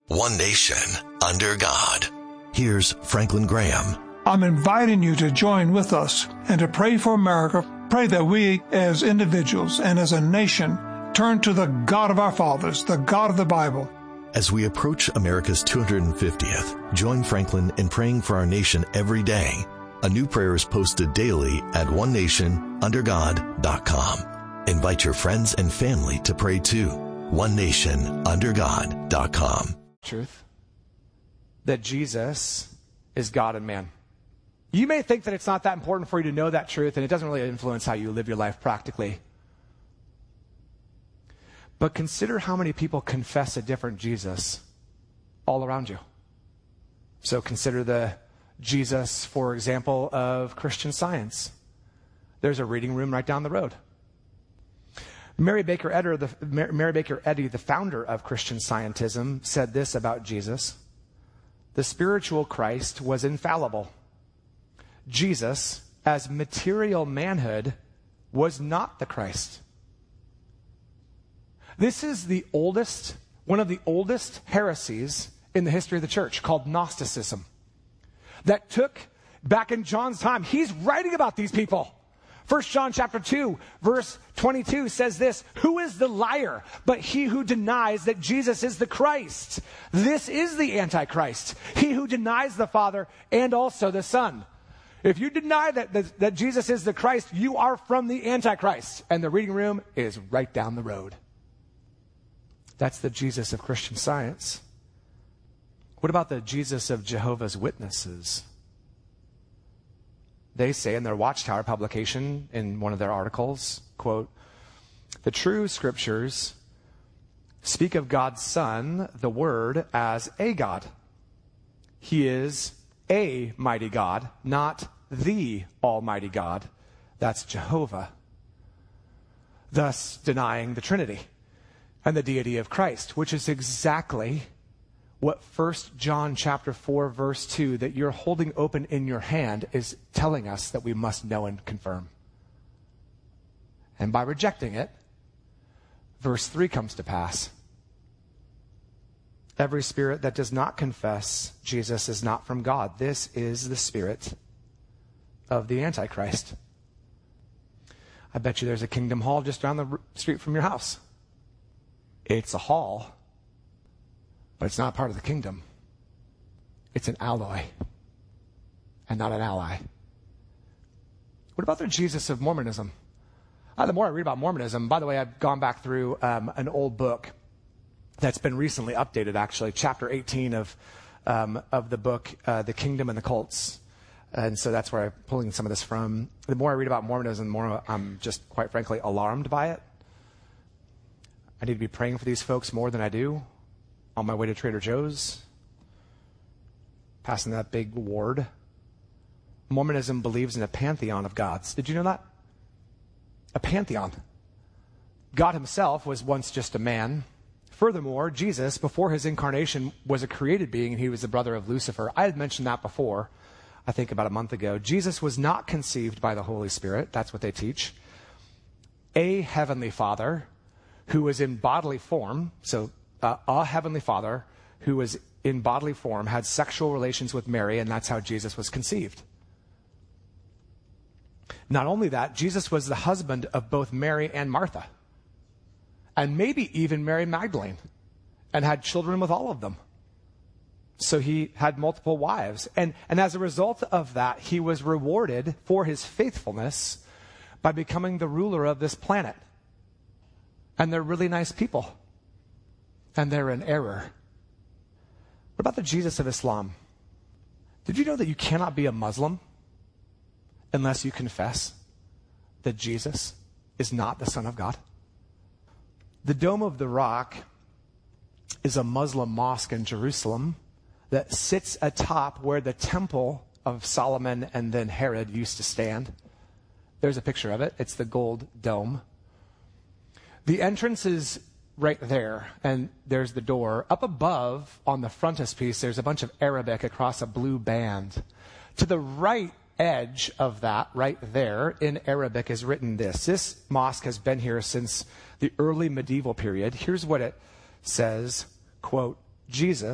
One nation under God. Here's Franklin Graham. I'm inviting you to join with us and to pray for America. Pray that we as individuals and as a nation turn to the God of our fathers, the God of the Bible. As we approach America's 250th, join Franklin in praying for our nation every day. A new prayer is posted daily at onenationundergod.com. Invite your friends and family to pray too. onenationundergod.com. Truth that Jesus is God and man. You may think that it's not that important for you to know that truth, and it doesn't really influence how you live your life practically. But consider how many people confess a different Jesus all around you. So consider the Jesus, for example, of Christian Science. There's a reading room right down the road. Mary Baker Eddy, the founder of Christian Scientism, said this about Jesus: the spiritual Christ was infallible. Jesus, as material manhood, was not the Christ. This is one of the oldest heresies in the history of the church, called Gnosticism, that took back in John's time. He's writing about these people. 1 John chapter 2, verse 22 says this: who is the liar but he who denies that Jesus is the Christ? This is the Antichrist, he who denies the Father and also the Son. If you deny that Jesus is the Christ, you are from the Antichrist. And the reading room is right down the road. That's the Jesus of Christian Science. What about the Jesus of Jehovah's Witnesses? They say in their Watchtower publication, in one of their articles, quote, the true scriptures speak of God's Son, the Word, as a God. He is a mighty God, not the Almighty God. That's Jehovah. Thus denying the Trinity and the deity of Christ, which is exactly what 1 John chapter 4, verse 2, that you're holding open in your hand, is telling us that we must know and confirm. And by rejecting it, verse 3 comes to pass. Every spirit that does not confess Jesus is not from God. This is the spirit of the Antichrist. I bet you there's a Kingdom Hall just down the street from your house. It's a hall, but it's not part of the kingdom. It's an alloy and not an ally. What about the Jesus of Mormonism? The more I read about Mormonism, by the way, I've gone back through an old book that's been recently updated, actually, chapter 18 of the book, The Kingdom and the Cults. And so that's where I'm pulling some of this from. The more I read about Mormonism, the more I'm just, quite frankly, alarmed by it. I need to be praying for these folks more than I do. On my way to Trader Joe's, passing that big ward. Mormonism believes in a pantheon of gods. Did you know that? A pantheon. God himself was once just a man. Furthermore, Jesus, before his incarnation, was a created being, and he was the brother of Lucifer. I had mentioned that before, I think about a month ago. Jesus was not conceived by the Holy Spirit. That's what they teach. A heavenly Father who was in bodily form, so a heavenly Father who was in bodily form had sexual relations with Mary, and that's how Jesus was conceived. Not only that, Jesus was the husband of both Mary and Martha, and maybe even Mary Magdalene, and had children with all of them. So he had multiple wives. And as a result of that, he was rewarded for his faithfulness by becoming the ruler of this planet. And they're really nice people. And they're in error. What about the Jesus of Islam? Did you know that you cannot be a Muslim unless you confess that Jesus is not the Son of God? The Dome of the Rock is a Muslim mosque in Jerusalem that sits atop where the Temple of Solomon and then Herod used to stand. There's a picture of it. It's the gold dome. The entrance is right there, and there's the door. Up above, on the frontispiece, there's a bunch of Arabic across a blue band. To the right edge of that, right there, in Arabic is written this. This mosque has been here since the early medieval period. Here's what it says, quote, Jesus